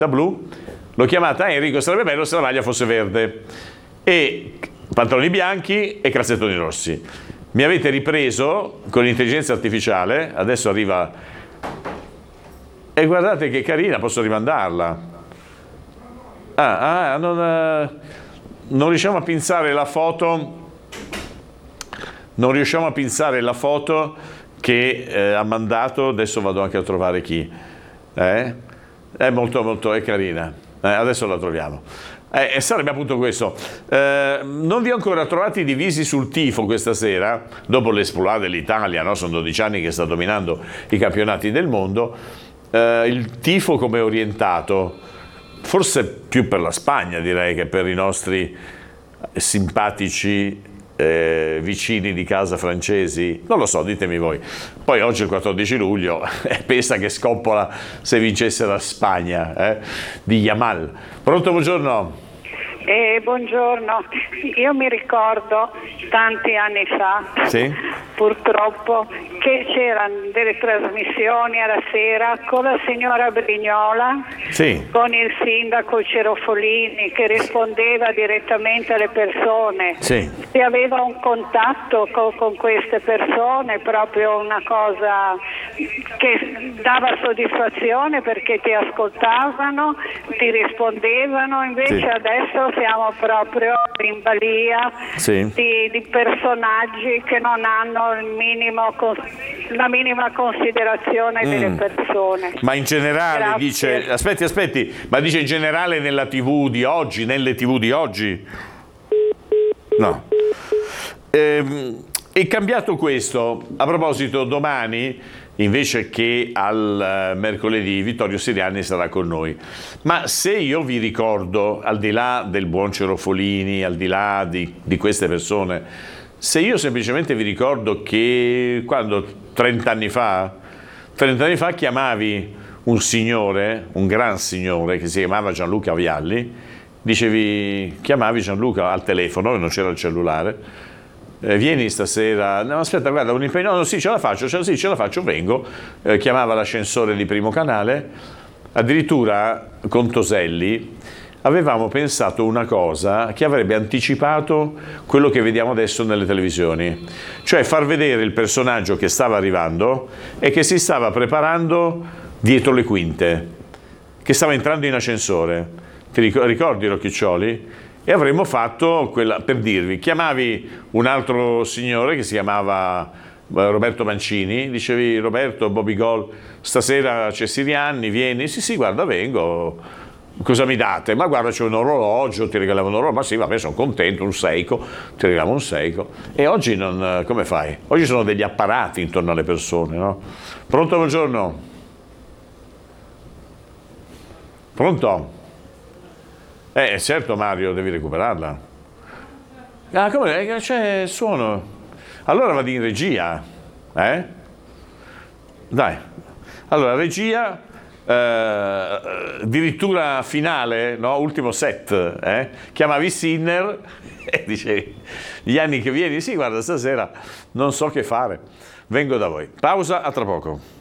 blu, l'ho chiamata Enrico, sarebbe bello se la maglia fosse verde, e pantaloni bianchi e calzettoni rossi. Mi avete ripreso con l'intelligenza artificiale, adesso arriva, e guardate che carina, posso rimandarla. Non riusciamo a pinzare la foto, non riusciamo a pinzare la foto che ha mandato, adesso vado anche a trovare chi. È molto è carina, adesso la troviamo. Sarebbe appunto questo. Non vi ho ancora trovati divisi sul tifo questa sera, dopo l'esploit dell'Italia, no? Sono 12 anni che sta dominando i campionati del mondo. Il tifo come è orientato? Forse più per la Spagna, direi, che per i nostri simpatici vicini di casa francesi. Non lo so, ditemi voi. Poi oggi è il 14 luglio, pensa che scoppola se vincesse la Spagna, di Yamal. Pronto, buongiorno. Buongiorno, io mi ricordo tanti anni fa, sì? Purtroppo, che c'erano delle trasmissioni alla sera con la signora Brignola, sì, con il sindaco Cerofolini che rispondeva direttamente alle persone. Sì. Si aveva un contatto con queste persone, proprio una cosa che dava soddisfazione perché ti ascoltavano, ti rispondevano, invece sì, adesso siamo proprio in balia, sì, di personaggi che non hanno la minima considerazione delle persone. Ma in generale, Grazie. dice, aspetti, ma dice in generale nella TV di oggi, nelle TV di oggi? No. È cambiato questo. A proposito, domani, invece che al mercoledì, Vittorio Siriani sarà con noi. Ma se io vi ricordo, al di là del buon Cerofolini, al di là di queste persone, se io semplicemente vi ricordo che quando 30 anni fa chiamavi un signore, un gran signore che si chiamava Gianluca Vialli, chiamavi Gianluca al telefono, non c'era il cellulare, vieni stasera, no aspetta, guarda, un impegno, no, sì ce la faccio, vengo, chiamava l'ascensore di Primo Canale. Addirittura con Toselli avevamo pensato una cosa che avrebbe anticipato quello che vediamo adesso nelle televisioni, cioè far vedere il personaggio che stava arrivando e che si stava preparando dietro le quinte, che stava entrando in ascensore. Ti ricordi Rocchiccioli? E avremmo fatto quella, per dirvi, chiamavi un altro signore che si chiamava Roberto Mancini, dicevi: Roberto, Bobby Gol, stasera c'è Siriani, vieni? Sì, guarda, vengo. Cosa mi date? Ma guarda, c'è un orologio, ti regalavo un orologio. Ma sì, vabbè, sono contento, un Seiko, ti regalo un Seiko. E oggi non, come fai? Oggi sono degli apparati intorno alle persone, no? Pronto, buongiorno? Pronto? Certo, Mario, devi recuperarla. Ah, come? C'è il suono. Allora vado in regia, Dai. Allora, regia, addirittura finale, no? Ultimo set, Chiamavi Sinner e dicevi: gli anni che vieni, sì, guarda, stasera non so che fare, vengo da voi. Pausa, a tra poco.